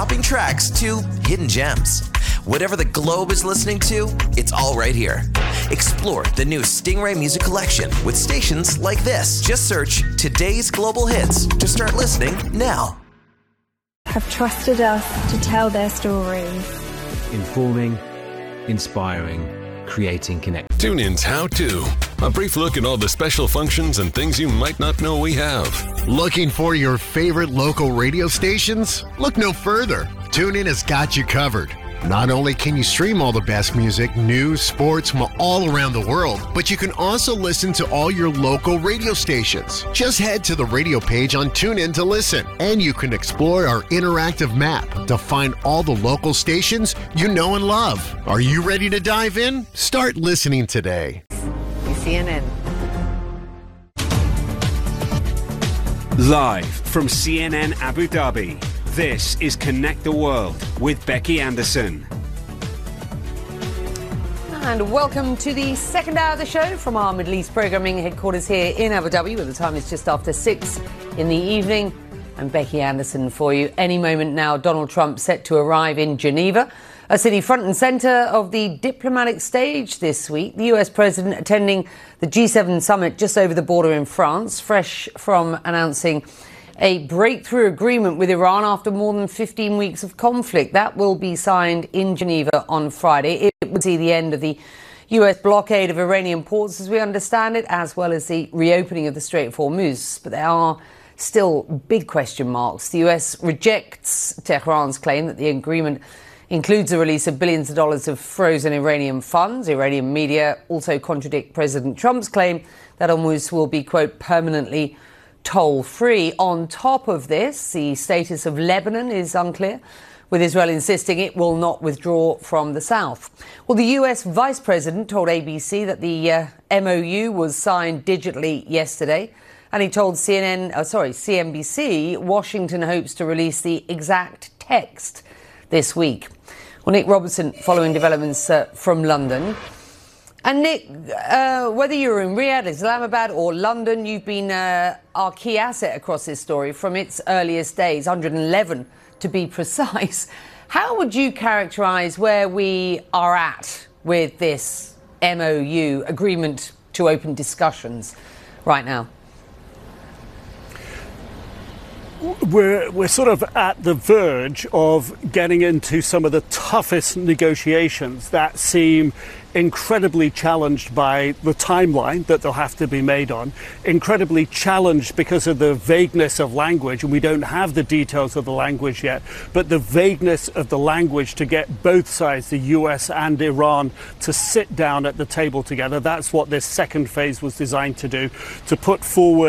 chart-topping tracks to hidden gems. Whatever the globe is listening to, it's all right here. Explore the new Stingray Music Collection with stations like this. Just search Today's Global Hits to start listening now. Have trusted us to tell their stories. Informing, inspiring, creating connection. TuneIn's How To. A brief look at all the special functions and things you might not know we have. Looking for your favorite local radio stations? Look no further. TuneIn has got you covered. Not only can you stream all the best music, news, sports from all around the world, but you can also listen to all your local radio stations. Just head to the radio page on TuneIn to listen, and you can explore our interactive map to find all the local stations you know and love. Are you ready to dive in? Start listening today. CNN. Live from CNN Abu Dhabi, this is Connect the World with Becky Anderson. And welcome to the second hour of the show from our Middle East programming headquarters here in Abu Dhabi, where the time is just after 6 in the evening. I'm Becky Anderson for you. Any moment now, Donald Trump set to arrive in Geneva, a city front and centre of the diplomatic stage this week. The US president attending the G7 summit just over the border in France, fresh from announcing a breakthrough agreement with Iran after more than 15 weeks of conflict. That will be signed in Geneva on Friday. It would see the end of the US blockade of Iranian ports, as we understand it, as well as the reopening of the Strait of Hormuz. But there are still big question marks. The US rejects Tehran's claim that the agreement includes the release of billions of dollars of frozen Iranian funds. Iranian media also contradict President Trump's claim that Hormuz will be, quote, permanently toll-free. On top of this, the status of Lebanon is unclear, with Israel insisting it will not withdraw from the south. Well, the US vice president told ABC that the MOU was signed digitally yesterday, and he told CNBC Washington hopes to release the exact text this week. Well, Nick Robertson, following developments from London. And Nick, whether you're in Riyadh, Islamabad or London, you've been our key asset across this story from its earliest days, 111 to be precise. How would you characterise where we are at with this MOU, agreement to open discussions, right now? We're sort of at the verge of getting into some of the toughest negotiations that seem incredibly challenged by the timeline that they'll have to be made on, incredibly challenged because of the vagueness of language, and we don't have the details of the language yet, but the vagueness of the language to get both sides, the US and Iran, to sit down at the table together. That's what this second phase was designed to do, to put forward